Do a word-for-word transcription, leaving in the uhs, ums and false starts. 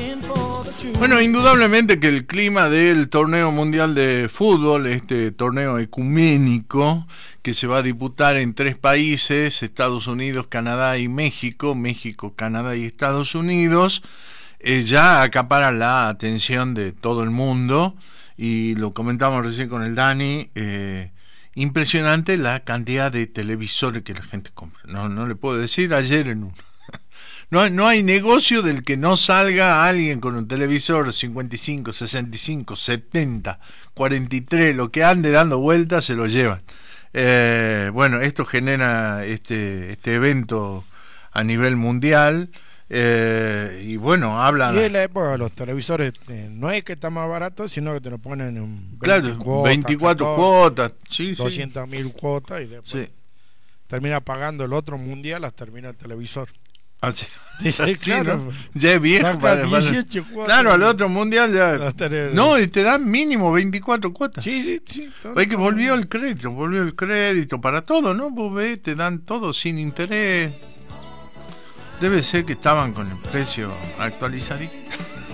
Bueno, indudablemente que el clima del torneo mundial de fútbol, este torneo ecuménico que se va a disputar en tres países, Estados Unidos, Canadá y México, México, Canadá y Estados Unidos, eh, ya acapara la atención de todo el mundo, y lo comentamos recién con el Dani, eh, impresionante la cantidad de televisores que la gente compra. No, no le puedo decir ayer en un... No, no hay negocio del que no salga alguien con un televisor cincuenta y cinco, sesenta y cinco, setenta, cuarenta y tres, lo que ande dando vueltas se lo llevan. Eh, bueno, esto genera este este evento a nivel mundial, eh, y bueno, habla... Y en la época los televisores, eh, no es que está más barato, sino que te lo ponen en veinte claro, cuotas, veinticuatro catorce, cuotas, sí, doscientas mil cuotas, y después sí. termina pagando el otro mundial, las termina el televisor. Ah, sí. Sí, Sí, claro. ¿no? Ya es viejo para, para... dieciocho cuotas. Claro, al otro mundial ya... Tenés... No, y te dan mínimo veinticuatro cuotas. Sí, sí, sí. Hay que volvió el crédito, volvió el crédito para todo, ¿no? Vos ves, te dan todo sin interés. Debe ser que estaban con el precio actualizadito.